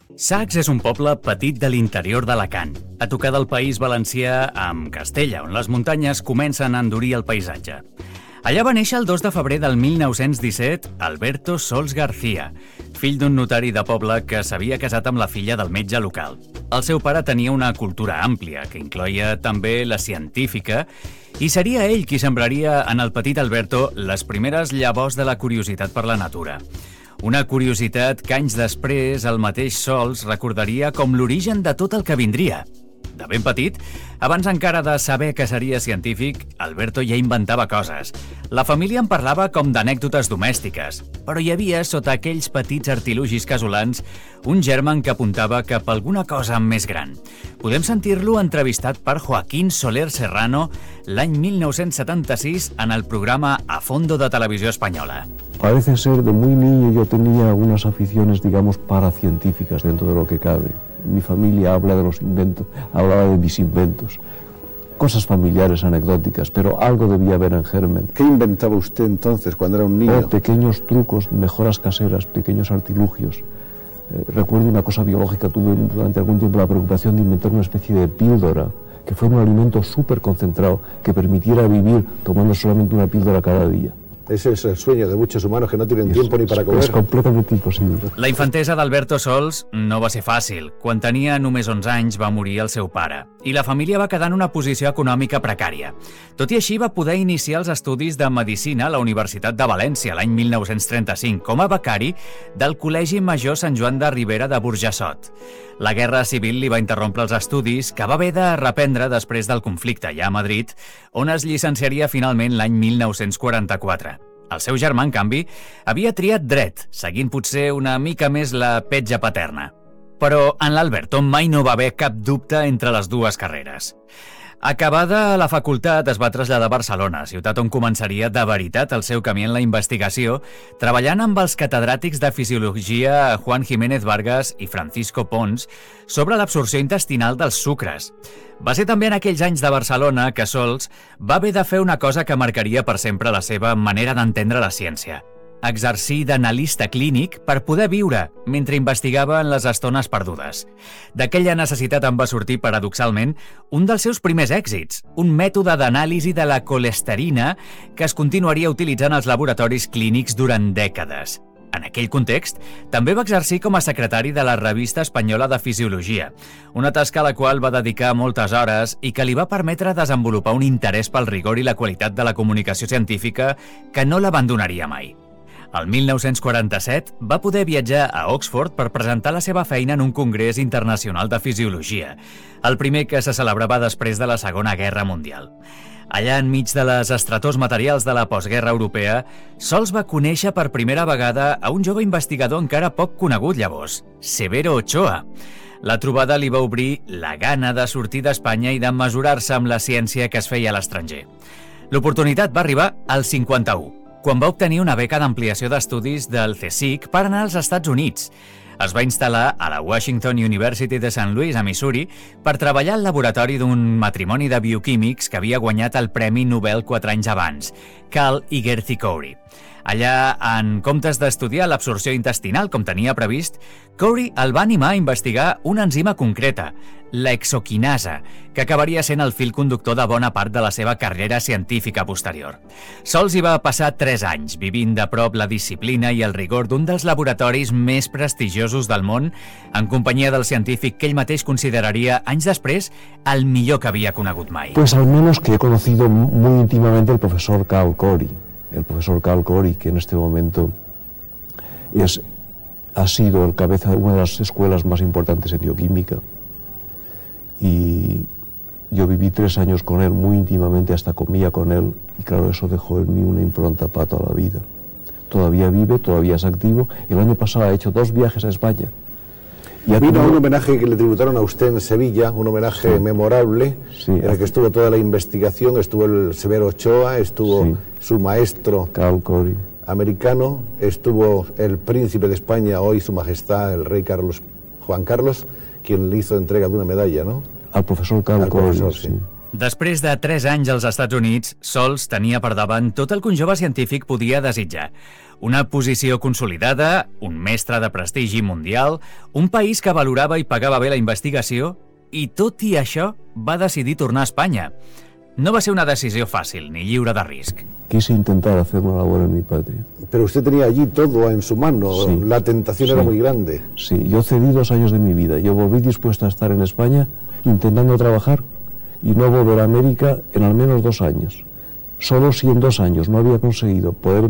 Sacs és un poble petit de l'interior d'Alacant, a tocar del País Valencià amb Castella, on les muntanyes comencen a endurir el paisatge. Allà va néixer el 2 de febrer del 1917 Alberto Sols García, fill d'un notari de poble que s'havia casat amb la filla del metge local. El seu pare tenia una cultura àmplia, que incloïa també la científica, i seria ell qui sembraria en el petit Alberto les primeres llavors de la curiositat per la natura. Una curiositat que anys després el mateix Sols recordaria com l'origen de tot el que vindria. De ben petit, abans encara de saber que seria científic, Alberto ja inventava coses. La família en parlava com d'anècdotes domèstiques, però hi havia, sota aquells petits artilugis casolans, un germen que apuntava cap a alguna cosa més gran. Podem sentir-lo entrevistat per Joaquín Soler Serrano l'any 1976 en el programa A Fondo de Televisió Espanyola. Parece ser, de muy niño yo tenía algunas aficiones, digamos, paracientíficas dentro de lo que cabe. Mi familia hablaba de mis inventos, cosas familiares, anecdóticas, pero algo debía haber en germen. ¿Qué inventaba usted entonces cuando era un niño? Pequeños trucos, mejoras caseras, pequeños artilugios. Recuerdo una cosa biológica, tuve durante algún tiempo la preocupación de inventar una especie de píldora, que fuera un alimento súper concentrado, que permitiera vivir tomando solamente una píldora cada día. Ese es el sueño de muchos humanos que no tienen tiempo ni para comer. És completament impossible. La infantesa d'Alberto Sols no va ser fàcil. Quan tenia només 11 anys va morir el seu pare i la família va quedar en una posició econòmica precària. Tot i així va poder iniciar els estudis de Medicina a la Universitat de València l'any 1935 com a becari del Col·legi Major Sant Joan de Ribera de Burjassot. La Guerra Civil li va interrompre els estudis que va haver de reprendre després del conflicte allà a Madrid, on es llicenciaria finalment l'any 1944. El seu germà, en canvi, havia triat dret, seguint potser una mica més la petja paterna. Però en l'Alberto mai no va haver cap dubte entre les dues carreres. Acabada la facultat, es va traslladar a Barcelona, ciutat on començaria de veritat el seu camí en la investigació, treballant amb els catedràtics de Fisiologia Juan Jiménez Vargas i Francisco Pons sobre l'absorció intestinal dels sucres. Va ser també en aquells anys de Barcelona que Sols va haver de fer una cosa que marcaria per sempre la seva manera d'entendre la ciència: exercir d'analista clínic per poder viure mentre investigava en les estones perdudes. D'aquella necessitat en va sortir, paradoxalment, un dels seus primers èxits, un mètode d'anàlisi de la colesterina que es continuaria utilitzant als laboratoris clínics durant dècades. En aquell context, també va exercir com a secretari de la Revista Espanyola de Fisiologia, una tasca a la qual va dedicar moltes hores i que li va permetre desenvolupar un interès pel rigor i la qualitat de la comunicació científica que no l'abandonaria mai. El 1947 va poder viatjar a Oxford per presentar la seva feina en un congrés internacional de fisiologia, el primer que se celebrava després de la Segona Guerra Mundial. Allà, enmig de les estretors materials de la postguerra europea, Sols va conèixer per primera vegada a un jove investigador encara poc conegut llavors, Severo Ochoa. La trobada li va obrir la gana de sortir d'Espanya i de mesurar-se amb la ciència que es feia a l'estranger. L'oportunitat va arribar al 51, quan va obtenir una beca d'ampliació d'estudis del CSIC per anar als Estats Units. Es va instal·lar a la Washington University de St. Louis, a Missouri, per treballar al laboratori d'un matrimoni de bioquímics que havia guanyat el Premi Nobel 4 anys abans, Carl i Gerty Cowrie. Allà, en comptes d'estudiar l'absorció intestinal, com tenia previst, Cowrie el va animar a investigar una enzima concreta, l'exoquinasa, que acabaria sent el fil conductor de bona part de la seva carrera científica posterior. Sols hi va passar 3 anys, vivint de prop la disciplina i el rigor d'un dels laboratoris més prestigiosos del món, en companyia del científic que ell mateix consideraria, anys després, el millor que havia conegut mai. Pues al menos que he conocido muy íntimamente el profesor Carl Cowrie. El profesor Carl Cowrie, que en este momento ha sido el cabeza de una de las escuelas más importantes en bioquímica. Y yo viví 3 años con él, muy íntimamente, hasta comía con él, y claro, eso dejó en mí una impronta para toda la vida. Todavía vive, todavía es activo. El año pasado ha hecho 2 viajes a España. Y vino un homenaje que le tributaron a usted en Sevilla, un homenaje memorable, en el que estuvo toda la investigación, estuvo el Severo Ochoa, estuvo su maestro Carl Cowrie americano, estuvo el príncipe de España, hoy su majestad, el rey Juan Carlos, quien le hizo entrega de una medalla, ¿no? Al profesor Carl Cowrie, sí. Després de 3 anys als Estats Units, Sols tenia per davant tot el que un jove científic podia desitjar. Una posició consolidada, un mestre de prestigi mundial, un país que valorava i pagava bé la investigació, i tot i això va decidir tornar a Espanya. No va ser una decisió fàcil ni lliure de risc. Quise intentar hacer una labor en mi patria. Pero usted tenía allí todo en su mano, sí, la tentación era muy grande. Sí, yo cedí 2 años de mi vida. Yo volví dispuesto a estar en España intentando trabajar y no volver a América en al menos 2 años. Solo si en 2 años no había conseguido poder